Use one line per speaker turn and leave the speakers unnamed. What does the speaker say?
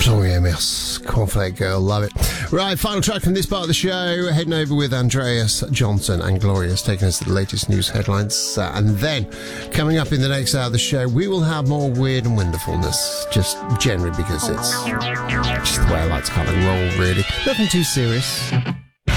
Cornflake Girl, love it. Right, final track from this part of the show. Heading over with Andreas Johnson and Glorious, taking us to the latest news headlines. And then, coming up in the next hour of the show, we will have more weird and wonderfulness. Just generally because it's just the way I like to kind of roll, really. Nothing too serious.